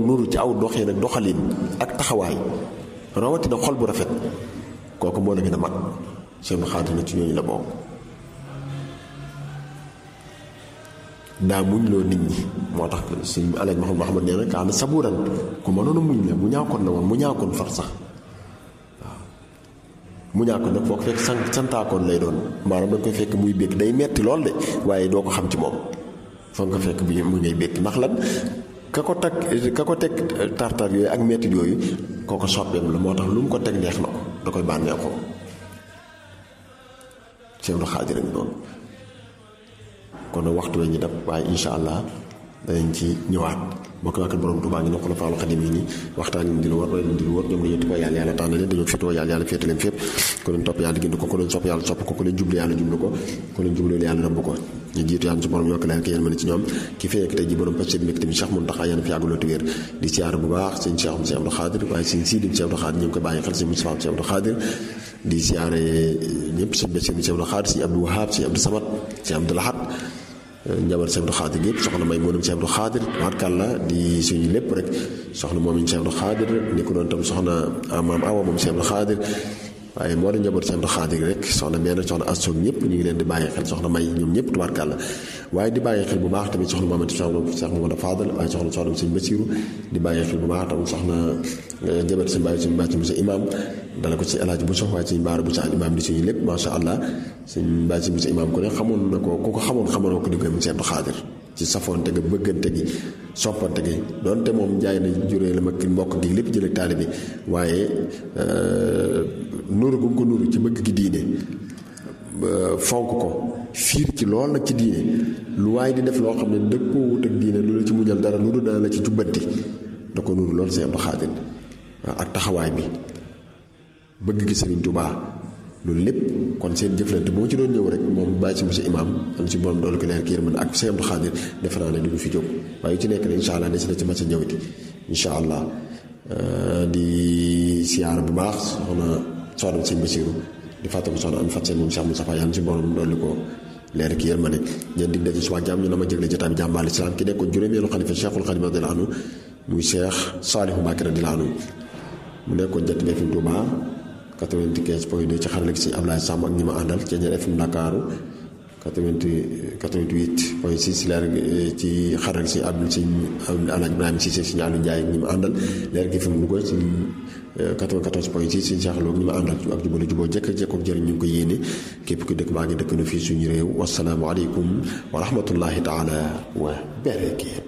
nuru ci aw doxee nag doxalin ak taxawaay rawatina xol bu rafet kooku moo la gën a mat Cheikh Abdou Khadre na ci ñooñu la bokk. daa muñ loo nit ñi moo tax suñ Alaaji Muhammad nee na kaana sabuuran ku mënoon a muñ la mu ñaakoon la woon mu ñaakoon far sax waaw mu ñaakoon nag foo ko fekk santaakoon lay doon maanaam da nga koy fekk muy békk day metti lool de waaye doo ko xam ci moom foog nga fekk bi mu ngay békk ndax lan ka ko teg tartar yooyu ak metti yooyu kooko soppeem la moo tax lu mu ko teg neex na ko da koy bànneexoo Cheikh Abdou Khadre rek noonu kon waxtu we ñu dab waaye insha allah danañ ci ñëwaat bokk waa kër borom Tuubaa ngi ne Xulafaa'ul Xadiim yi nii waxtaan ñu di lu war roy di lu war ñoom dañoo topp yàlla yàlla tànn leen dañoo féetoo yàlla féete leen fépp ku leen topp yàlla gind ko ku leen sopp yàlla sopp ko ku leen jublu yàlla jublu ko ku leen jublu yàlla rëbb ko ñu jiitu yàlla ci borom yokk leen ki yéen mën ci ñoom ki fee tey ji borom pacc mbégte bi Cheikh Mountakha yéen fi yàgguloo te wér di siyaar bu baax sëñ Cheikh Cheikh Abdou Khadre waaye sëñ Sidi Cheikh Abdou Khadre ñu ngi koy bàyyi xel sëñ Moustapha Cheikh Abdou Khadre di siyaare ñëpp sëñ Bassirou Cheikh Abdou Khadre sëñ Abdou Wahab sëñ Abdou Samad sëñ Abdou Lahad njabar Cheikh Abdou Khadre yëpp soxna may moonam Cheikh Abdou Khadre tubaarkàlla di suñu lépp rek soxna moom ñu Cheikh Abdou Khadre ni ko doon tam soxna maam Awa moom Cheikh Abdou Khadre waaye moo da njabar Cheikh Abdou Khadre rek soxna meena soxna astoog ñëpp ñu ngi leen di bàyyi xel soxna may ñoom ñëpp tubaarkàlla waaye di bàyyi xel bu baax tamit soxna Mamadou Cheikh Mamadou Fadal waaye soxna sëñ Bassirou di bàyyi xel bu baax tamit soxna njabar sëñ bàyyi suñu bàcc Moussa imam dala ko ci El Hadj Bousso waaye suñu baara Bousso imam di suñu lépp macha allah suñu bàcc Moussa imam ku ne xamoon na ko ku ko xamoon ko di koy Cheikh Abdou Khadre ci safoonte ga bëggante gi soppante gi donte moom jaay na juree la ma mbokk gi lépp jël ak taali bi waaye nuru gu ko nuru ci bëgg gi diine fonk ko fiir ci lool nag ci diine lu waaye di def loo xam ne dëppoo wut ak diine lu la ci muñal dara lu dana la ci jubbanti da ko nuru lool Cheikh Abdou Khadre ak taxawaay bi bëgg gi Serigne Touba loolu lépp kon seen jëflante boo ci doon ñëw rek moom bàyyi si monsieur imam am si borom doolu ko leer ki yërmande ak Cheikh Abdou Khadre defe naa ne du ñu fi jóg waaye yu ci nekk ne incha allah ne si na ci masa ñëwati incha allah di siyaar bu baax soxna sëñ Bassirou di fàttali soxna am fat seen moom Cheikh Moustapha yàlla si borom doolu ko leer ki yërmande ñeen dig daje suba jàmm ñu na ma jégle jotaay bi jàmbaal islam ki nekkoon juróomeelu xalifa Cheikhul Khadim radiyallahu anhu muy Cheikh Saliou Mbacké radiyallahu anhu mu nekkoon jett BFM Touba 95.2 ci xarala gi si Ablaye Samb ak ñi ma àndal ci ñeneen FM Ndakaaru 88.6 leer ci xarala gi si Abdou si Alaaji Ibrahima Cissé si Aliou Ndiaye ak ñi ma àndal leer gi fi mu Louga ci 94.6 si Cheikh Lo ñi ma àndal ak jubale juboo jekkook jëriñ ñu ngi ko yéene képp ku dëkk baa ngi dëkk na fii suñu réew wasalaamu aleykum wa rahmatullahi taala wa barakaatuh